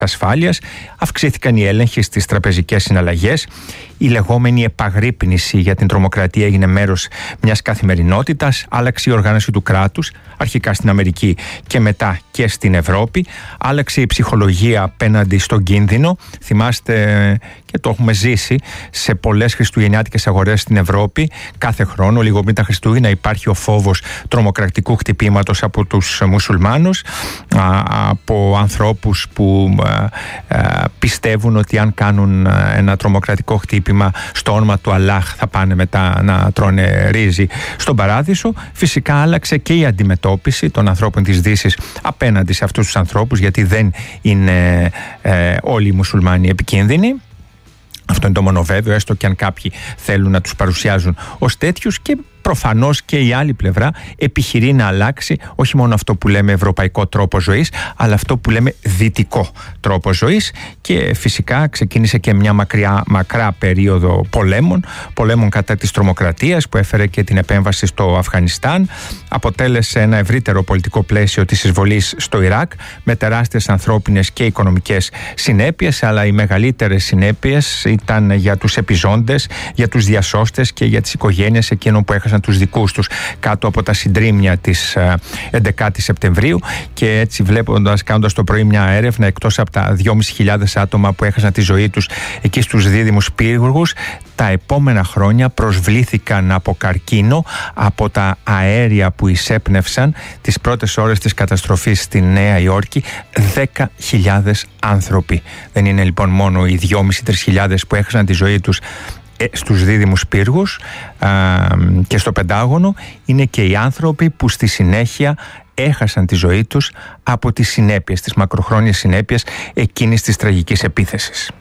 ασφάλειας, αυξήθηκαν οι έλεγχοι στις τραπεζικές συναλλαγές, η λεγόμενη επαγρύπνηση για την τρομοκρατία έγινε μέρος μιας καθημερινότητας, άλλαξε η οργάνωση του κράτους, αρχικά στην Αμερική και μετά και στην Ευρώπη, άλλαξε η ψυχολογία απέναντι στον κίνδυνο. Θυμάστε, και το έχουμε ζήσει σε πολλές χριστουγεννιάτικες αγορές στην Ευρώπη, κάθε χρόνο, λίγο πριν τα Χριστούγεννα, υπάρχει ο φόβος τρομοκρατικού χτυπήματος από τους μουσουλμάνους, από ανθρώπους που πιστεύουν ότι αν κάνουν ένα τρομοκρατικό χτύπημα στο όνομα του Αλλάχ θα πάνε μετά να τρώνε ρύζι στον παράδεισο. Φυσικά άλλαξε και η αντιμετώπιση των ανθρώπων της Δύσης απέναντι σε αυτούς τους ανθρώπους, γιατί δεν είναι όλοι οι μουσουλμάνοι επικίνδυνοι. Αυτό είναι το μόνο βέβαιο, έστω και αν κάποιοι θέλουν να τους παρουσιάζουν ως τέτοιους, και προφανώς και η άλλη πλευρά επιχειρεί να αλλάξει όχι μόνο αυτό που λέμε ευρωπαϊκό τρόπο ζωής, αλλά αυτό που λέμε δυτικό τρόπο ζωής, και φυσικά ξεκίνησε και μια μακρά περίοδο πολέμων κατά της τρομοκρατίας, που έφερε και την επέμβαση στο Αφγανιστάν, αποτέλεσε ένα ευρύτερο πολιτικό πλαίσιο της εισβολής στο Ιράκ με τεράστιες ανθρώπινες και οικονομικές συνέπειες, αλλά οι μεγαλύτερες συνέπειες ήταν για τους επιζώντες, για τους διασώστες και για τις οικογένειες εκείνων που έχασαν τους δικούς τους κάτω από τα συντρίμμια της 11ης Σεπτεμβρίου. Και έτσι, κάνοντας το πρωί μια έρευνα, εκτός από τα 2.500 άτομα που έχασαν τη ζωή τους εκεί στους δίδυμους πύργους, τα επόμενα χρόνια προσβλήθηκαν από καρκίνο από τα αέρια που εισέπνευσαν τις πρώτες ώρες της καταστροφής στη Νέα Υόρκη 10.000 άνθρωποι. Δεν είναι λοιπόν μόνο οι 2.500-3.000 που έχασαν τη ζωή τους στους δίδυμους πύργους και στο Πεντάγωνο, είναι και οι άνθρωποι που στη συνέχεια έχασαν τη ζωή τους από τις συνέπειες, τις μακροχρόνιες συνέπειες εκείνης της τραγικής επίθεσης.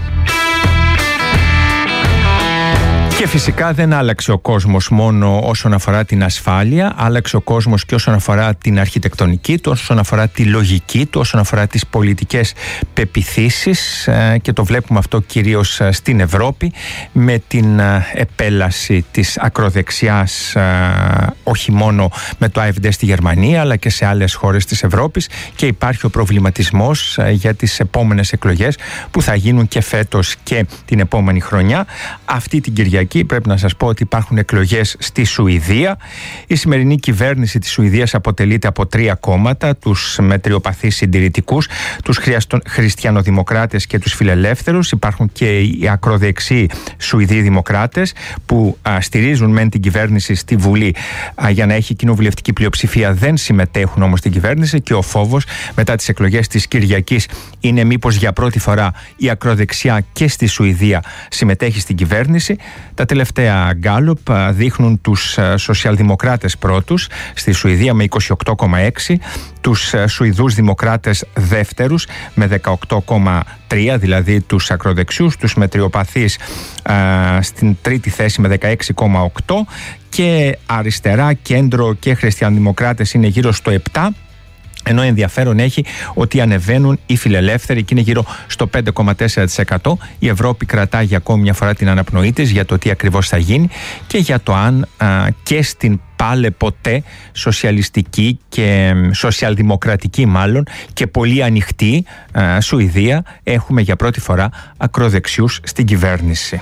Και φυσικά δεν άλλαξε ο κόσμος μόνο όσον αφορά την ασφάλεια, άλλαξε ο κόσμος και όσον αφορά την αρχιτεκτονική του, όσον αφορά τη λογική του, όσον αφορά τις πολιτικές πεποιθήσεις, και το βλέπουμε αυτό κυρίως στην Ευρώπη με την επέλαση της ακροδεξιάς, όχι μόνο με το AfD στη Γερμανία αλλά και σε άλλες χώρες της Ευρώπης, και υπάρχει ο προβληματισμός για τις επόμενες εκλογές που θα γίνουν και φέτος και την επόμενη χρονιά. Αυτή την Κυριακή πρέπει να σας πω ότι υπάρχουν εκλογές στη Σουηδία. Η σημερινή κυβέρνηση της Σουηδίας αποτελείται από 3 κόμματα, τους μετριοπαθείς συντηρητικούς, τους χριστιανοδημοκράτες και τους φιλελεύθερους. Υπάρχουν και οι ακροδεξιοί Σουηδοί δημοκράτες που στηρίζουν μεν την κυβέρνηση στη Βουλή για να έχει κοινοβουλευτική πλειοψηφία, δεν συμμετέχουν όμως στην κυβέρνηση, και ο φόβος μετά τις εκλογές της Κυριακής είναι μήπως για πρώτη φορά η ακροδεξιά και στη Σουηδία συμμετέχει στην κυβέρνηση. Τα τελευταία γκάλουπ δείχνουν τους σοσιαλδημοκράτες πρώτους στη Σουηδία με 28,6, τους Σουηδούς δημοκράτες δεύτερους με 18,3, δηλαδή τους ακροδεξιούς, τους μετριοπαθείς στην τρίτη θέση με 16,8, και αριστερά, κέντρο και χριστιανοδημοκράτες είναι γύρω στο 7. Ενώ ενδιαφέρον έχει ότι ανεβαίνουν οι φιλελεύθεροι και είναι γύρω στο 5,4%. Η Ευρώπη κρατάει για ακόμη μια φορά την αναπνοή της για το τι ακριβώς θα γίνει και για το αν και στην πάλε ποτέ σοσιαλιστική και σοσιαλδημοκρατική μάλλον και πολύ ανοιχτή Σουηδία έχουμε για πρώτη φορά ακροδεξιούς στην κυβέρνηση.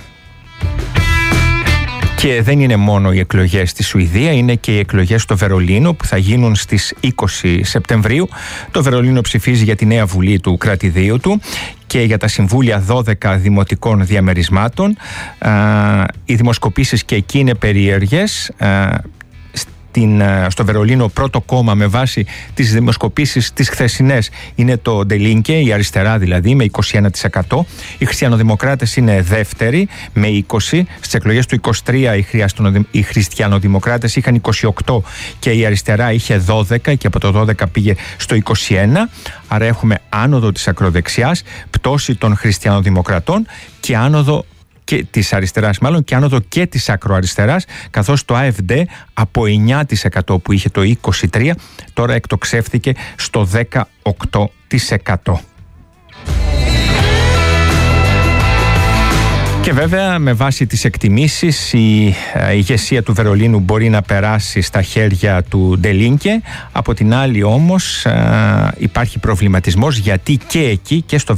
Και δεν είναι μόνο οι εκλογές στη Σουηδία, είναι και οι εκλογές στο Βερολίνο που θα γίνουν στις 20 Σεπτεμβρίου. Το Βερολίνο ψηφίζει για τη νέα βουλή του κρατηδίου του και για τα συμβούλια 12 δημοτικών διαμερισμάτων. Οι δημοσκοπήσεις και εκεί είναι περίεργες. Στο Βερολίνο πρώτο κόμμα με βάση τις δημοσκοπήσεις τις χθεσινές είναι το De Linke, η αριστερά δηλαδή, με 21%. Οι χριστιανοδημοκράτες είναι δεύτεροι με 20%. Στις εκλογές του 23 οι χριστιανοδημοκράτες είχαν 28% και η αριστερά είχε 12% και από το 12% πήγε στο 21%. Άρα έχουμε άνοδο της ακροδεξιάς, πτώση των χριστιανοδημοκρατών και άνοδο και της αριστεράς μάλλον και άνοδο και της ακροαριστεράς, καθώς το AfD από 9% που είχε το 23% τώρα εκτοξεύθηκε στο 18%. Και βέβαια με βάση τις εκτιμήσεις η ηγεσία του Βερολίνου μπορεί να περάσει στα χέρια του Ντελίνκε. Από την άλλη όμως υπάρχει προβληματισμός, γιατί και εκεί και στο